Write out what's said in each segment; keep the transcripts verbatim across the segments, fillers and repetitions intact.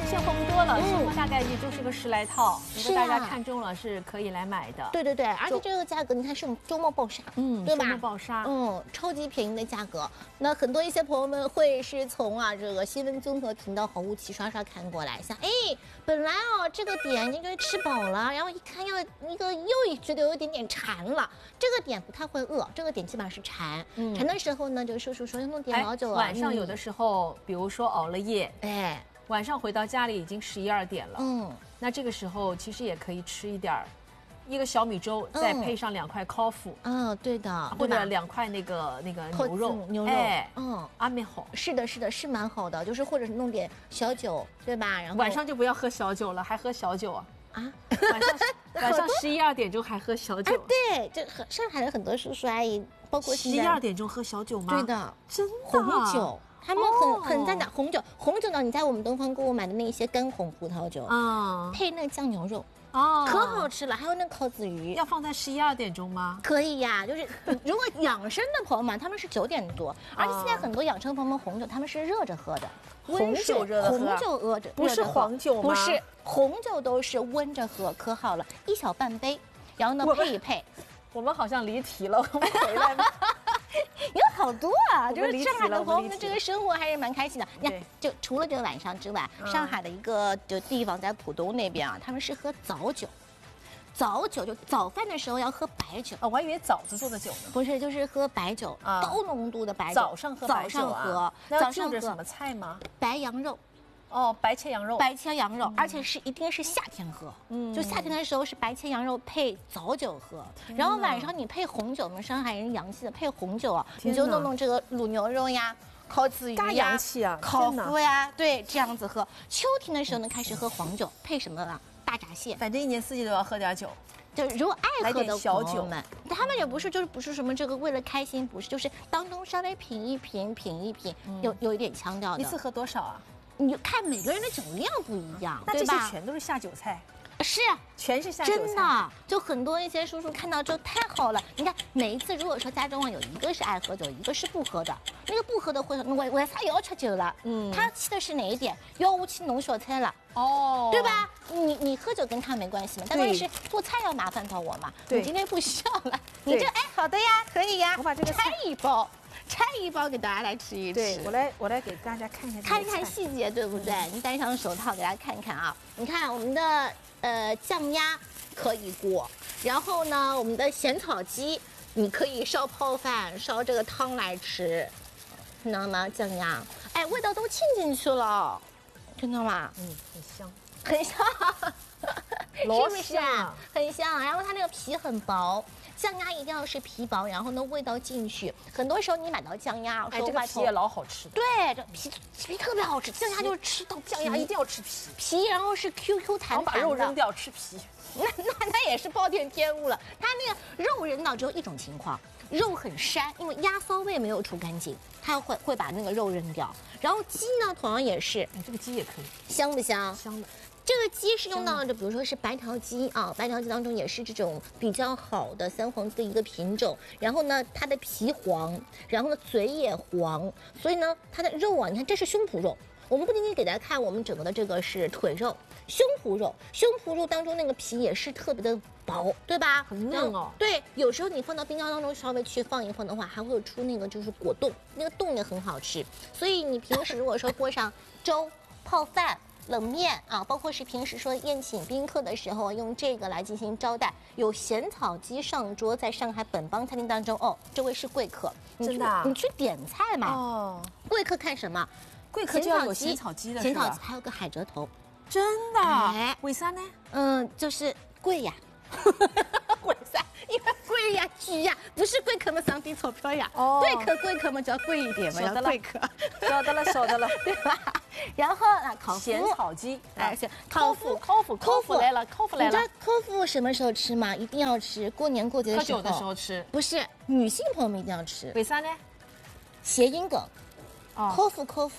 现货不多了， 嗯现货大概也就是个十来套，如是啊果大家看中了是可以来买的。 对对对，而且这个价格你看是我们周末暴杀， 嗯， 对吧？ 周末暴杀， 嗯，超级便宜的价格。那很多一些朋友们会是从啊这个新闻综合频道好物齐刷刷看过来，想哎，本来哦这个点应该吃饱了，然后一看要那个又觉得有一点点馋了，这个点不太会饿，这个点基本上是馋。 嗯馋的时候呢，就叔叔说要弄点老酒啊。 晚上有的时候，比如说熬了夜， 哎， 晚上回到家里已经十一二点了， 嗯， 那这个时候其实也可以吃一点儿，一个小米粥，再配上两块 coffee， 嗯，对的， 或者两块那个那个牛肉， 牛肉， 哎， 嗯， 阿面好。 是的，是的，是蛮好的，就是或者是弄点小酒，对吧？然后晚上就不要喝小酒了，还喝小酒啊？ 啊， 晚上晚上十一二点钟还喝小酒？ 啊，对，这很上海的很多叔叔阿姨，包括十一二点钟喝小酒吗？ 对的， 真的红酒。他们很、 哦、 很赞的红酒，红酒呢，你在我们东方购物买的那些干红葡萄酒啊、嗯， 配那个酱牛肉， 哦， 可好吃了。还有那烤子鱼， 要放在十一二点钟吗？ 可以呀，就是如果养生的朋友们，他们是九点多，而且现在很多养生朋友们红酒他们是热着喝的， 红酒热的喝， 红酒热着， 不是黄酒吗？ 不是，红酒都是温着喝，可好了，一小半杯，然后呢配一配。 我们好像离题了，我们回来吧。 有好多啊，就是上海的朋友们的这个生活还是蛮开心的。你看，就除了这个晚上之外，嗯、上海的一个就地方在浦东那边啊，他们是喝早酒。早酒就早饭的时候要喝白酒啊、哦，我还以为枣子做的酒呢。 不是，就是喝白酒，啊、高浓度的白酒。 早上喝白酒、啊，早上喝。 早上喝什么菜吗？ 白羊肉。 哦，白切羊肉， 白切羊肉，嗯、而且是一定是夏天喝，嗯，就夏天的时候是白切羊肉配早酒喝，然后晚上你配红酒，我们上海人洋气的配红酒啊，你就弄弄这个卤牛肉呀、烤子鱼呀、 洋气啊， 烤麸呀，对，这样子喝。秋天的时候呢，开始喝黄酒，配什么啊？大闸蟹， 反正一年四季都要喝点酒。 就如果爱喝的小酒们，他们也不是就是不是什么这个为了开心，不是，就是当中稍微品一品，品一品，嗯、有有一点腔调的。 一次喝多少啊？ 你就看每个人的酒量不一样， 那这些全都是下酒菜， 是全是下酒菜， 真的。就很多一些叔叔看到之后太好了，你看每一次如果说家中啊有一个是爱喝酒，一个是不喝的，那个不喝的会为为啥要吃酒了？嗯，他气的是哪一点？要我去弄小菜了。哦，对吧？你你喝酒跟他没关系嘛，但关键是做菜要麻烦到我嘛。你今天不需要了，你就哎好的呀，可以呀， 我把这个拆一包。拆一包给大家来吃一吃。 对，我来我来给大家看一下， 看一看细节，对不对？你戴上手套给大家看看啊。你看我们的呃酱鸭可以过，然后呢，我们的咸草鸡你可以烧泡饭、烧这个汤来吃，看到吗？酱鸭，哎，味道都沁进去了，看到吗？ 嗯，很香， 很香。是不是啊？很香，然后它那个皮很薄，酱鸭一定要是皮薄，然后呢味道进去。很多时候你买到酱鸭， 哎，这个皮也老好吃的。 对，这皮皮特别好吃，酱鸭就是吃到酱鸭一定要吃皮， 皮然后是 Q Q 弹弹的。 把肉扔掉吃皮， 那那那也是暴殄天物了。它那个肉扔到只有一种情况，肉很膻，因为鸭骚味没有除干净，它会会把那个肉扔掉。然后鸡呢，同样也是， 哎，这个鸡也可以， 香不香？ 香的。 这个鸡是用到的，比如说是白条鸡啊，白条鸡当中也是这种比较好的三黄鸡的一个品种。然后呢，它的皮黄，然后呢嘴也黄，所以呢它的肉啊，你看这是胸脯肉。我们不仅仅给大家看我们整个的这个是腿肉，胸脯肉，胸脯肉当中那个皮也是特别的薄，对吧？ 很嫩哦。 对，有时候你放到冰箱当中稍微去放一放的话，还会有出那个就是果冻，那个冻也很好吃。所以你平时如果说锅上粥、泡饭。冷面啊，包括是平时说宴请宾客的时候，用这个来进行招待。有咸草鸡上桌，在上海本帮餐厅当中，哦，这位是贵客， 真的、啊， 你去点菜嘛。 哦， 贵客看什么？ 贵客就要有咸草鸡的是吧？咸草鸡还有个海蜇头， 真的？哎，为啥呢？ 嗯，就是贵呀。为啥？因为贵呀，贵呀，不是贵客嘛，上点钞票呀。哦，贵客贵客嘛，就要贵一点嘛，要贵客。 晓得了，晓得了， 对吧？然后啊，烤咸草鸡， 哎，是烤麸，烤麸，烤麸来了，烤麸来了。 你知道烤麸什么时候吃吗？一定要吃，过年过节的时候。 喝酒的时候吃。 不是，女性朋友们一定要吃。 为啥呢？ 谐音梗。 哦， 烤麸，烤麸。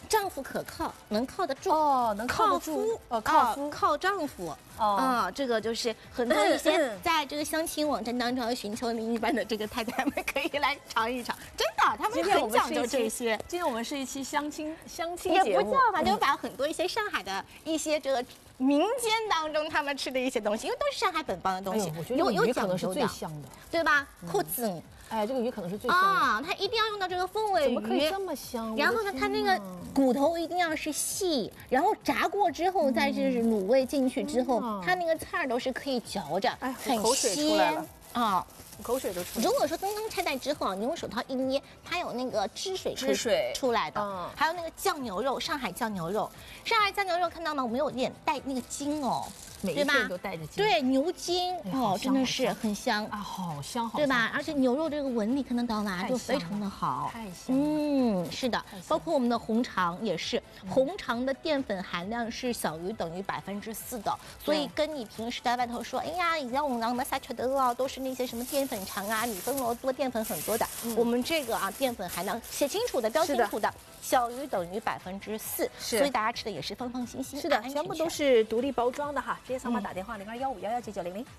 丈夫可靠，能靠得住哦，能靠得住， 呃， 靠夫， 靠丈夫。哦，啊，这个就是很多一些在这个相亲网站当中要寻求另一半的这个太太们可以来尝一尝，真的，他们很讲究这些。 今天我们是一期相亲相亲也节目， 不叫吧，就把很多一些上海的一些这个民间当中他们吃的一些东西，因为都是上海本帮的东西， 有有讲究的，最香的， 对吧？扣子。 哎，这个鱼可能是最香的啊，它一定要用到这个凤尾鱼， 怎么可以这么香？ 然后呢，它那个骨头一定要是细，然后炸过之后，再就是卤味进去之后，嗯、它那个菜都是可以嚼着， 哎， 很口水出来了啊。 口水都出来了。 如果说刚刚拆袋之后啊，你用手套一捏，它有那个汁水汁水出来的。 嗯， 还有那个酱牛肉，上海酱牛肉，上海酱牛肉看到吗？我们有点带那个筋哦， 每一片都带着筋。 对，牛筋哦，真的是很香啊，好香好香， 对吧？而且牛肉这个纹理看得到吗？就非常的好， 太香。 嗯，是的，包括我们的红肠也是，红肠的淀粉含量是小于等于百分之四的，所以跟你平时在外头说，哎呀，以前我们那啥吃的哦，都是那些什么淀粉肠啊，米粉萝多淀粉很多的。嗯、我们这个啊，淀粉含量写清楚的，标清楚的，小于等于百分之四，所以大家吃的也是放放心心。 是的，全部都是独立包装的哈，直接扫码打电话零二幺五幺幺九九零零。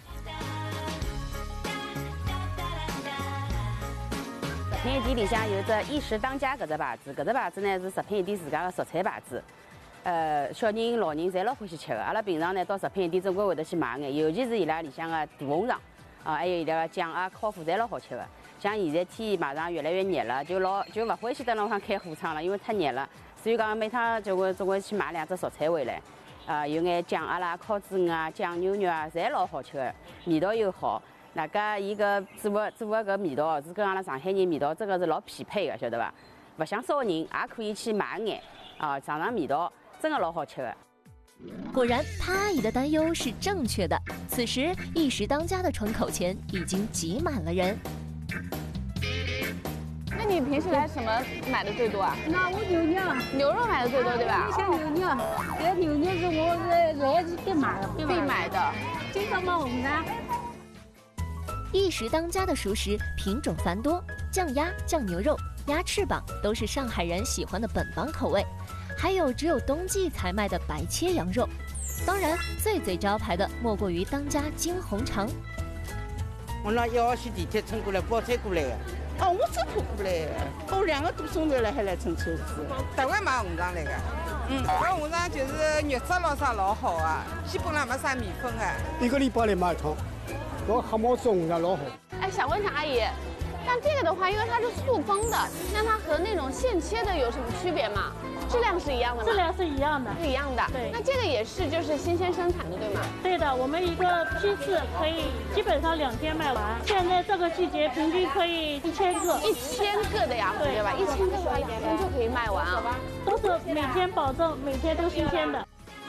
食品店里向有只一食当家搿只牌子，搿只牌子呢是食品店自家的熟菜牌子。呃，小人、老人侪老欢喜吃的。阿拉平常呢到食品店总归会得去买眼，尤其是伊拉里向的大红肠啊，还有伊拉个酱啊、烤麸侪老好吃的。像现在天马上越来越热了，就老就勿欢喜在路上开货场了，因为太热了。所以讲每趟就会总归去买两只熟菜回来。啊，有眼酱鸭啦、烤子鱼啊、酱牛肉啊，侪老好吃的，味道又好。那个伊个做个做个搿味道是跟阿拉上海人味道真个是老匹配的，晓得伐？勿想烧人也可以去买眼啊，尝尝味道，真个老好吃的。 果然，他阿姨的担忧是正确的。此时，一时当家的窗口前已经挤满了人。 那你平时来什么买的最多啊？ 那我牛肉， 牛肉买的最多，对吧？ 像牛肉，这牛肉是我是来是必买的， 必买的。 经常买红肠。 一时当家的熟食品种繁多，酱鸭、酱牛肉、鸭翅膀都是上海人喜欢的本帮口味，还有只有冬季才卖的白切羊肉。当然，最最招牌的莫过于当家金红肠。 我那一号线地铁乘过来，包车过来的。哦，我走路过来的，我两个多钟头了还来乘车子。 台湾买红肠来的，嗯，搿红肠就是肉质咯啥老好啊，基本上没啥米粉的。 一个礼拜来买一趟，我黑毛子红肠老好。 哎，想问一下阿姨，像这个的话，因为它是速封的，那它和那种现切的有什么区别吗？质量是一样的吗？ 质量是一样的， 是一样的。对，那这个也是就是新鲜生产的，对吗？ 对的，我们一个批次可以基本上两天卖完。现在这个季节平均可以一千个， 一千个的呀，对吧？一千个的话，一天就可以卖完啊。 都是每天保证每天都新鲜的。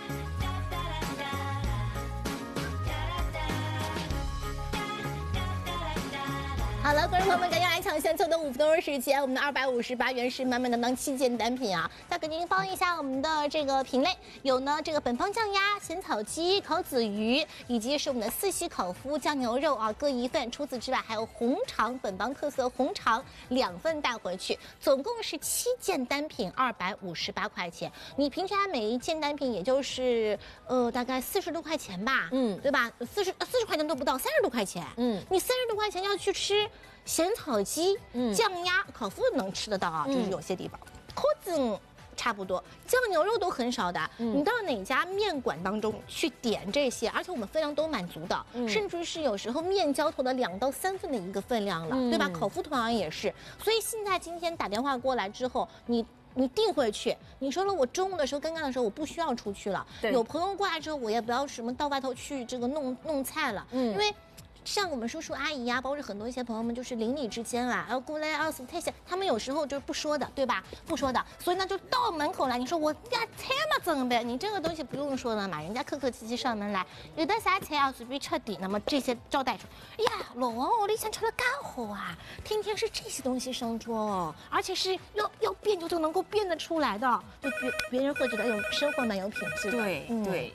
好了，观众朋友们，赶紧来抢先凑的五分钟时间，我们的二百五十八元是满满当当七件单品啊！再给您报一下我们的这个品类，有呢这个本帮酱鸭、咸草鸡、烤子鱼，以及是我们的四喜烤麸、酱牛肉啊，各一份。除此之外，还有红肠，本帮特色红肠两份带回去，总共是七件单品，二百五十八块钱。你平常每一件单品也就是呃大概四十多块钱吧，嗯，对吧？四十四十块钱都不到，三十多块钱，嗯，你三十多块钱要去吃咸草鸡、嗯、酱鸭、烤麸能吃得到啊，就是有些地方，烤子差不多，酱牛肉都很少的。嗯、你到哪家面馆当中去点这些，而且我们分量都满足的，嗯、甚至是有时候面浇头的两到三份的一个分量了，嗯、对吧？烤麸同样也是。所以现在今天打电话过来之后，你。你订回去，你说了我中午的时候、刚刚的时候我不需要出去了，有朋友过来之后，我也不要什么到外头去这个弄弄菜了，嗯，因为。像我们叔叔阿姨呀、啊，包括很多一些朋友们，就是邻里之间啊，要过来啊，什么太些，他们有时候就是不说的，对吧？不说的，所以呢，就到门口来，你说我家菜嘛准备，你这个东西不用说了嘛，人家客客气气上门来，有的啥菜啊，随便吃点，那么这些招待说，哎呀，老王屋里向吃了干好啊，天天是这些东西上桌哦，而且是要要变就就能够变得出来的，就别别人会觉得哎呦，生活蛮有品质的。 对、嗯、对。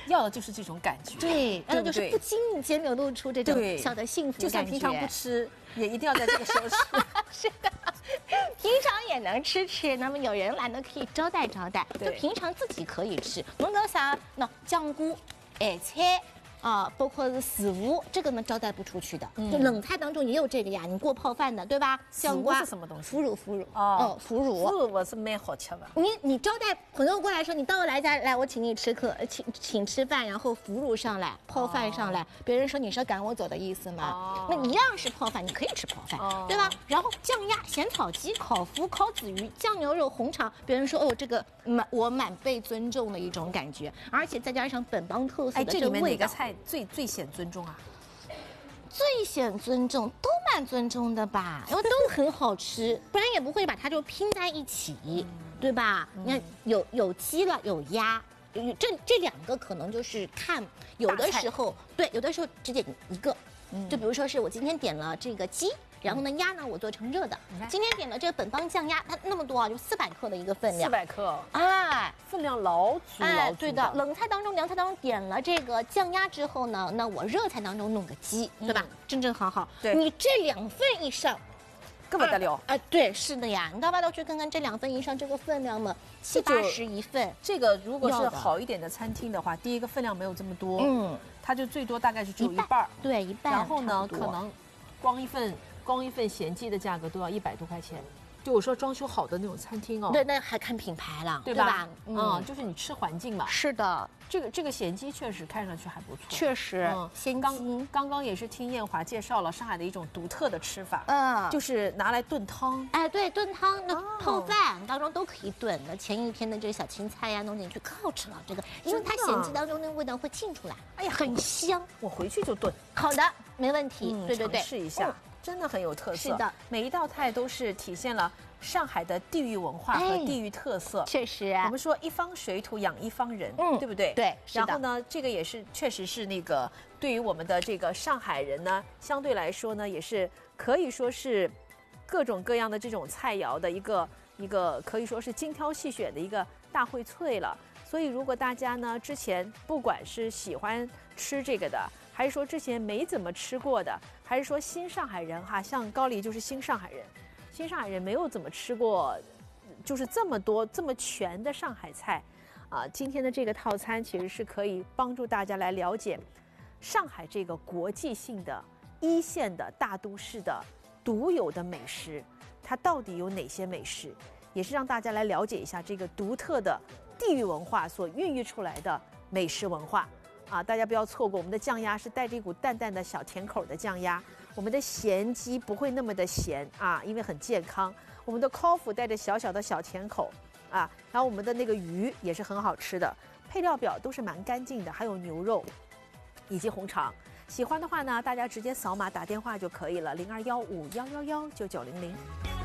要的就是这种感觉。 对，然后就是不经意间流露出这种对小的幸福就算感觉。 平常不吃，也一定要在这个时候吃。 是的，平常也能吃吃。那么有人来呢，可以招待招待。就对平常自己可以吃。侬讲啥？那酱菇、咸菜。啊，包括是食物，这个呢招待不出去的。就冷菜当中也有这个呀，你过泡饭的，对吧？酱瓜是什么东西？ 腐乳，腐乳。 哦， 腐乳。 腐乳我是蛮好吃的。 你你招待朋友过来说，你到我来家来，我请你吃客，请请吃饭，然后腐乳上来，泡饭上来，别人说你是要赶我走的意思吗？那一样是泡饭，你可以吃泡饭，对吧？然后酱鸭、咸草鸡、烤麸、烤子鱼、酱牛肉、红肠，别人说哦，这个满我满被尊重的一种感觉，而且再加上本帮特色的这个味道。哎，这里面哪个菜最最显尊重啊？ 最显尊重，都蛮尊重的吧，因为都很好吃，不然也不会把它就拼在一起，嗯、对吧？嗯、你看有有鸡了，有鸭，有这这两个可能就是看有的时候，对，有的时候只点一个，嗯、就比如说是我今天点了这个鸡。然后呢，鸭呢我做成热的。今天点了这个本帮酱鸭，它那么多啊，就四百克的一个分量。 四百克， 哎， 分量老足老足。 哎，对的。冷菜当中、凉菜当中点了这个酱鸭之后呢，那我热菜当中弄个鸡，对吧？正正好好。 对， 你这两份以上， 更不得了。 哎，对，是的呀。你到外头去看看这两份以上这个分量嘛，七八十一份。 这个如果是好一点的餐厅的话，第一个分量没有这么多，嗯，它就最多大概是只有一半。 对，一半。 然后呢，可能光一份。光一份咸鸡的价格都要一百多块钱，就我说装修好的那种餐厅哦， 对，那还看品牌了， 对吧？嗯，就是你吃环境嘛。 是的， 这个这个咸鸡确实看上去还不错， 确实。 嗯， 咸鸡刚刚也是听艳华介绍了上海的一种独特的吃法，嗯，就是拿来炖汤。 哎，对，炖汤那泡饭当中都可以炖的。前一天的这个小青菜呀，弄进去可好吃了。这个，因为它咸鸡当中那个味道会沁出来，哎呀，很香。 我回去就炖。 好的，没问题。对对对， 试一下。真的很有特色， 是的， 每一道菜都是体现了上海的地域文化和地域特色。 确实， 我们说一方水土养一方人，嗯，对不对？ 对。 然后呢，这个也是确实是那个对于我们的这个上海人呢，相对来说呢，也是可以说是各种各样的这种菜肴的一个一个可以说是精挑细选的一个大荟萃了。所以，如果大家呢之前不管是喜欢吃这个的，还是说之前没怎么吃过的，还是说新上海人哈，像高黎就是新上海人，新上海人没有怎么吃过，就是这么多这么全的上海菜，啊，今天的这个套餐其实是可以帮助大家来了解上海这个国际性的一线的大都市的独有的美食，它到底有哪些美食，也是让大家来了解一下这个独特的地域文化所孕育出来的美食文化。啊，大家不要错过，我们的酱鸭是带着一股淡淡的小甜口的酱鸭，我们的咸鸡不会那么的咸啊，因为很健康。我们的烤麸带着小小的小甜口啊，然后我们的那个鱼也是很好吃的，配料表都是蛮干净的，还有牛肉以及红肠。喜欢的话呢，大家直接扫码打电话就可以了，零二幺五幺幺幺九九零零。